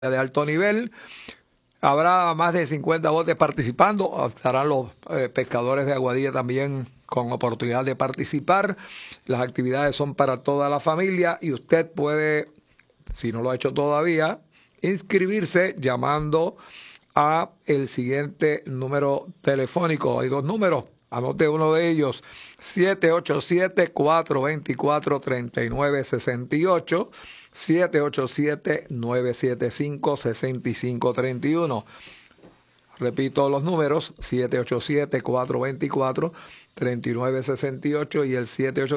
de alto nivel. Habrá más de 50 botes participando. Estarán los pescadores de Aguadilla también con oportunidad de participar. Las actividades son para toda la familia y usted puede, si no lo ha hecho todavía, inscribirse llamando a el siguiente número telefónico. Hay dos números. Anote uno de ellos, 787-424-3968, 787-975-6531. Repito los números, 787-424-3968 y el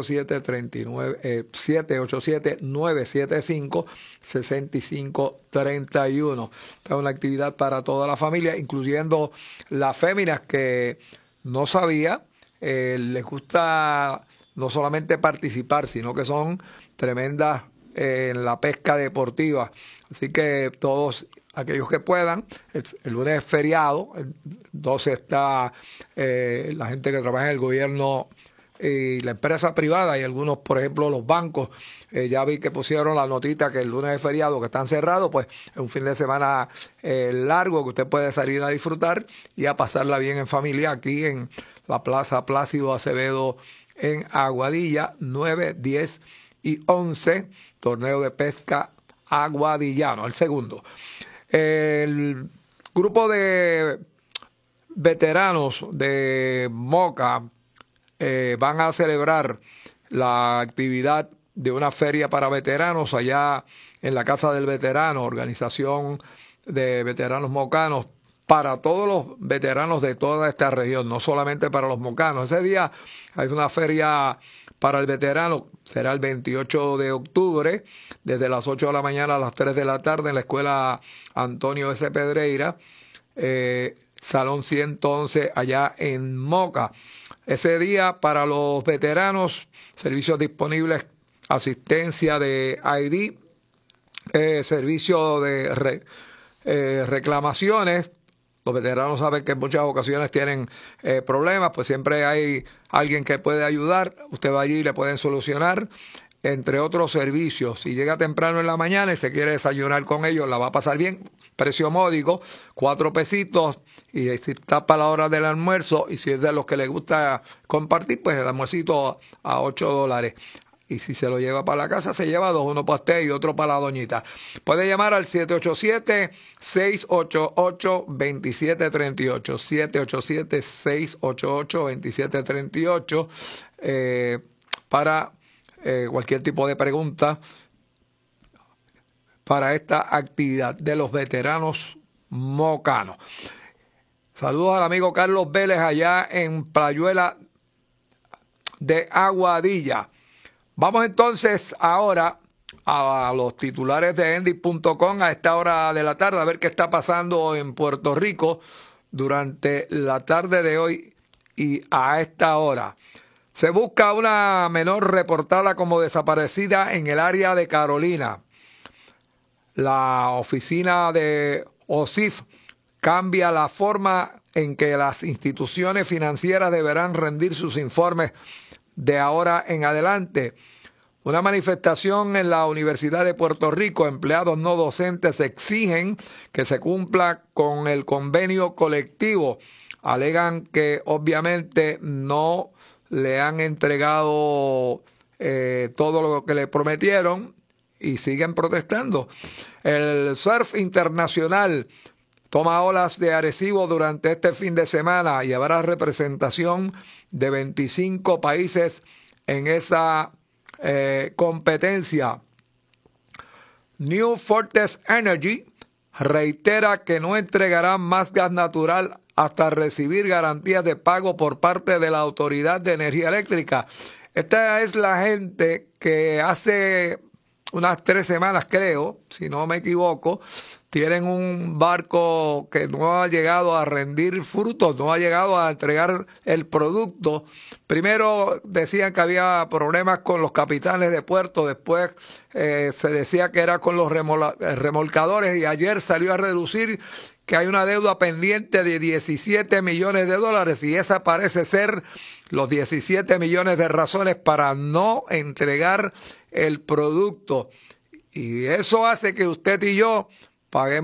787-975-6531. Esta es una actividad para toda la familia, incluyendo las féminas que no sabía, les gusta no solamente participar, sino que son tremendas en la pesca deportiva. Así que todos aquellos que puedan, el lunes es feriado, el 12 está la gente que trabaja en el gobierno y la empresa privada y algunos, por ejemplo, los bancos. Ya vi que pusieron la notita que el lunes es feriado, que están cerrados, pues es un fin de semana largo que usted puede salir a disfrutar y a pasarla bien en familia aquí en la Plaza Plácido Acevedo en Aguadilla, 9, 10 y 11, torneo de pesca aguadillano, el segundo. El grupo de veteranos de Moca van a celebrar la actividad de una feria para veteranos allá en la Casa del Veterano, organización de veteranos mocanos, para todos los veteranos de toda esta región, no solamente para los mocanos. Ese día hay una feria para el veterano, será el 28 de octubre, desde las 8 de la mañana a las 3 de la tarde en la Escuela Antonio S. Pedreira, Salón 111, allá en Moca. Ese día, para los veteranos, servicios disponibles, asistencia de ID, servicio de reclamaciones. Los veteranos saben que en muchas ocasiones tienen problemas, pues siempre hay alguien que puede ayudar. Usted va allí y le pueden solucionar, entre otros servicios. Si llega temprano en la mañana y se quiere desayunar con ellos, la va a pasar bien. Precio módico, 4 pesitos. Y si está para la hora del almuerzo, y si es de los que les gusta compartir, pues el almuercito a $8. Y si se lo lleva para la casa, se lleva dos, uno para usted y otro para la doñita. Puede llamar al 787-688-2738. 787-688-2738 para cualquier tipo de pregunta para esta actividad de los veteranos mocanos. Saludos al amigo Carlos Vélez allá en Playuela de Aguadilla. Vamos entonces ahora a los titulares de Endy.com a esta hora de la tarde, a ver qué está pasando en Puerto Rico durante la tarde de hoy y a esta hora. Se busca una menor reportada como desaparecida en el área de Carolina. La oficina de OSIF cambia la forma en que las instituciones financieras deberán rendir sus informes de ahora en adelante. Una manifestación en la Universidad de Puerto Rico. Empleados no docentes exigen que se cumpla con el convenio colectivo. Alegan que obviamente no le han entregado todo lo que le prometieron y siguen protestando. El surf internacional toma olas de Arecibo durante este fin de semana y habrá representación de 25 países en esa competencia. New Fortress Energy reitera que no entregará más gas natural hasta recibir garantías de pago por parte de la Autoridad de Energía Eléctrica. Esta es la gente que hace unas 3 semanas, creo, si no me equivoco, tienen un barco que no ha llegado a rendir frutos, no ha llegado a entregar el producto. Primero decían que había problemas con los capitanes de puerto, después se decía que era con los remolcadores y ayer salió a reducir que hay una deuda pendiente de $17 millones y esa parece ser los 17 millones de razones para no entregar el producto. Y eso hace que usted y yo paguemos